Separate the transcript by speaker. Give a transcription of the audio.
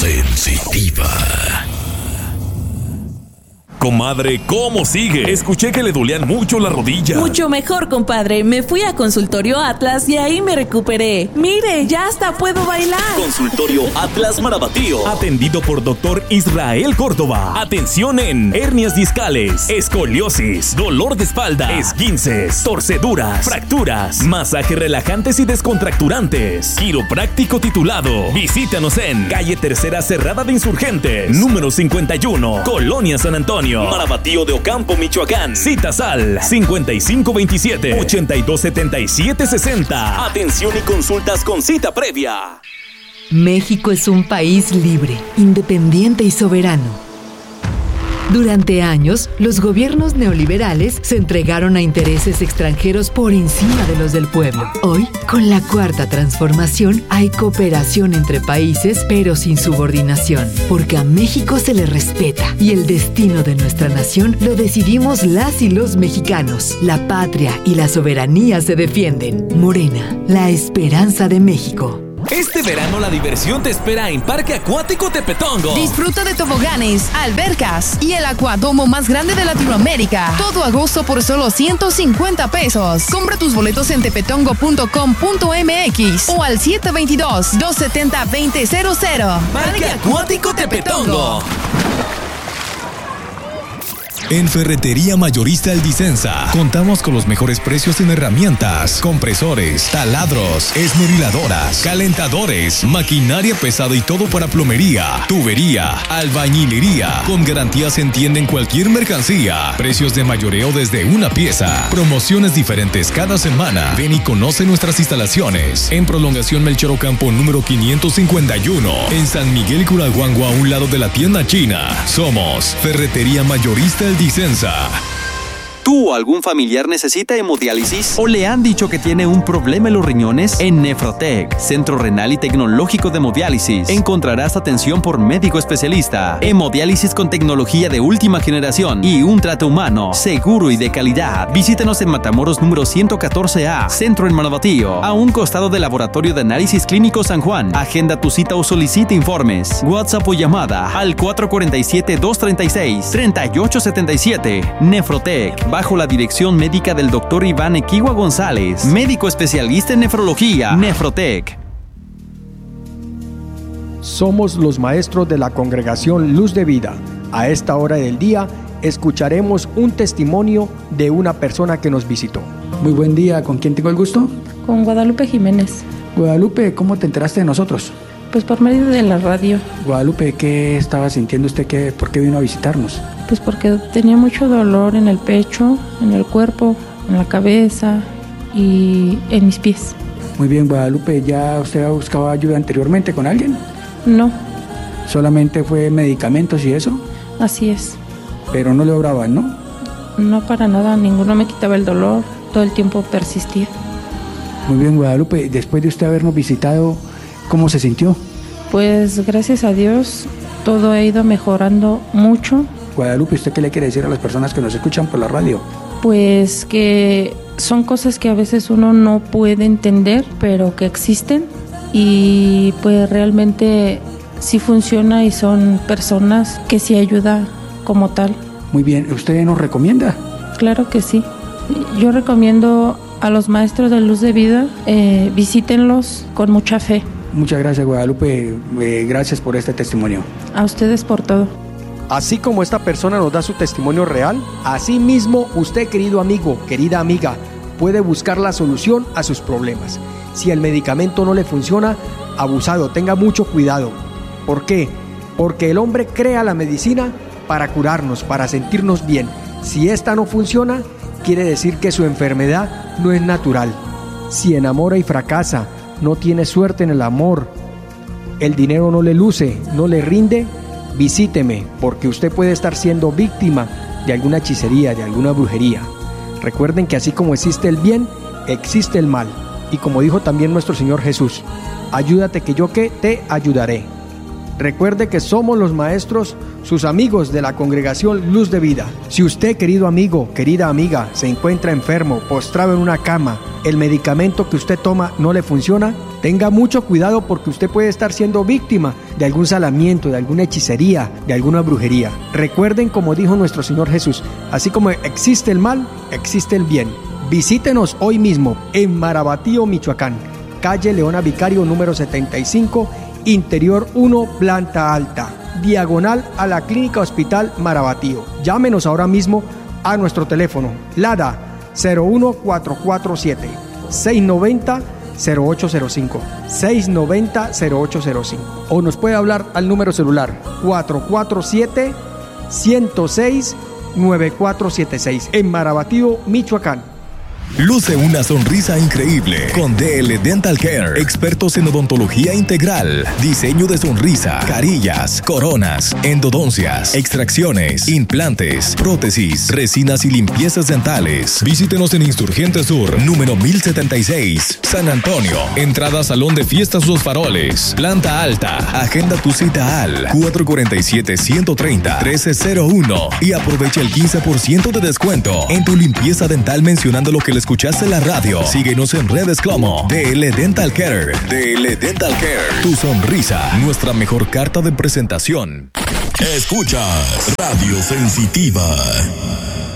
Speaker 1: sensitiva. Comadre, ¿cómo sigue? Escuché que le dolían mucho las rodillas.
Speaker 2: Mucho mejor, compadre. Me fui a Consultorio Atlas y ahí me recuperé. Mire, ya hasta puedo bailar.
Speaker 1: Consultorio Atlas Marabatío. Atendido por Dr. Israel Córdoba. Atención en hernias discales, escoliosis, dolor de espalda, esguinces, torceduras, fracturas, masajes relajantes y descontracturantes. Quiropráctico titulado. Visítanos en calle Tercera Cerrada de Insurgentes, número 51, Colonia San Antonio, Marabatío de Ocampo, Michoacán. Citas al 5527-827760. Atención y consultas con cita previa.
Speaker 3: México es un país libre, independiente y soberano. Durante años, los gobiernos neoliberales se entregaron a intereses extranjeros por encima de los del pueblo. Hoy, con la Cuarta Transformación, hay cooperación entre países, pero sin subordinación, porque a México se le respeta y el destino de nuestra nación lo decidimos las y los mexicanos. La patria y la soberanía se defienden. Morena, la esperanza de México.
Speaker 1: Este verano la diversión te espera en Parque Acuático Tepetongo.
Speaker 4: Disfruta de toboganes, albercas y el acuadomo más grande de Latinoamérica. Todo agosto por solo 150 pesos. Compra tus boletos en tepetongo.com.mx o al 722-270-2000.
Speaker 1: Parque Acuático Tepetongo.
Speaker 5: En Ferretería Mayorista El Disensa contamos con los mejores precios en herramientas, compresores, taladros, esmeriladoras, calentadores, maquinaria pesada y todo para plomería, tubería, albañilería. Con garantías en tienda en cualquier mercancía. Precios de mayoreo desde una pieza. Promociones diferentes cada semana. Ven y conoce nuestras instalaciones. En Prolongación Melchor Ocampo número 551. En San Miguel Curaguango, a un lado de la tienda china. Somos Ferretería Mayorista El Disensa.
Speaker 6: ¿Tú o algún familiar necesita hemodiálisis? ¿O le han dicho que tiene un problema en los riñones? En Nefrotec, Centro Renal y Tecnológico de Hemodiálisis, encontrarás atención por médico especialista, hemodiálisis con tecnología de última generación y un trato humano, seguro y de calidad. Visítanos en Matamoros número 114A, Centro en Marabatío, a un costado del Laboratorio de Análisis Clínico San Juan. Agenda tu cita o solicita informes. WhatsApp o llamada al 447-236-3877. Nefrotec, bajo la dirección médica del Dr. Iván Equigua González, médico especialista en nefrología. Nefrotec.
Speaker 7: Somos los maestros de la Congregación Luz de Vida. A esta hora del día escucharemos un testimonio de una persona que nos visitó.
Speaker 8: Muy buen día, ¿con quién tengo el gusto?
Speaker 9: Con Guadalupe Jiménez.
Speaker 8: Guadalupe, ¿cómo te enteraste de nosotros?
Speaker 9: Pues por medio de la radio.
Speaker 8: Guadalupe, ¿qué estaba sintiendo usted? ¿Por qué vino a visitarnos?
Speaker 9: Pues porque tenía mucho dolor en el pecho, en el cuerpo, en la cabeza y en mis pies.
Speaker 8: Muy bien, Guadalupe, ¿ya usted ha buscado ayuda anteriormente con alguien?
Speaker 9: No.
Speaker 8: ¿Solamente fue medicamentos y eso?
Speaker 9: Así es.
Speaker 8: Pero no le obraban, ¿no?
Speaker 9: No, para nada, ninguno me quitaba el dolor, todo el tiempo persistía.
Speaker 8: Muy bien, Guadalupe, después de usted habernos visitado, ¿cómo se sintió?
Speaker 9: Pues gracias a Dios, todo ha ido mejorando mucho.
Speaker 8: Guadalupe, ¿usted qué le quiere decir a las personas que nos escuchan por la radio?
Speaker 9: Pues que son cosas que a veces uno no puede entender, pero que existen y pues realmente sí funciona y son personas que sí ayudan como tal.
Speaker 8: Muy bien, ¿usted nos recomienda?
Speaker 9: Claro que sí. Yo recomiendo a los maestros de Luz de Vida, visítenlos con mucha fe.
Speaker 8: Muchas gracias, Guadalupe, gracias por este testimonio.
Speaker 9: A ustedes por todo.
Speaker 7: Así como esta persona nos da su testimonio real, así mismo usted, querido amigo, querida amiga, puede buscar la solución a sus problemas. Si el medicamento no le funciona, abusado, tenga mucho cuidado. ¿Por qué? Porque el hombre crea la medicina para curarnos, para sentirnos bien. Si esta no funciona, quiere decir que su enfermedad no es natural. Si enamora y fracasa, no tiene suerte en el amor, el dinero no le luce, no le rinde, visíteme, porque usted puede estar siendo víctima de alguna hechicería, de alguna brujería. Recuerden que así como existe el bien, existe el mal. Y como dijo también nuestro Señor Jesús, ayúdate que yo que te ayudaré. Recuerde que somos los maestros, sus amigos de la congregación Luz de Vida. Si usted, querido amigo, querida amiga, se encuentra enfermo, postrado en una cama, el medicamento que usted toma no le funciona, tenga mucho cuidado porque usted puede estar siendo víctima de algún salamiento, de alguna hechicería, de alguna brujería. Recuerden, como dijo nuestro Señor Jesús, así como existe el mal, existe el bien. Visítenos hoy mismo en Marabatío, Michoacán, calle Leona Vicario número 75, Interior 1, planta alta, diagonal a la Clínica Hospital Marabatío. Llámenos ahora mismo a nuestro teléfono LADA 01447 690 0805 690-0805 o nos puede hablar al número celular 447-106-9476 en Marabatío, Michoacán.
Speaker 5: Luce una sonrisa increíble con DL Dental Care, expertos en odontología integral, diseño de sonrisa, carillas, coronas, endodoncias, extracciones, implantes, prótesis, resinas y limpiezas dentales. Visítenos en Insurgente Sur, número 1076, San Antonio. Entrada Salón de Fiestas Los Faroles, planta alta. Agenda tu cita al 447-130-1301 y aprovecha el 15% de descuento en tu limpieza dental mencionando lo que le escuchaste en la radio. Síguenos en redes como DL Dental Care. DL Dental Care. Tu sonrisa, nuestra mejor carta de presentación.
Speaker 1: Escuchas Radio Sensitiva.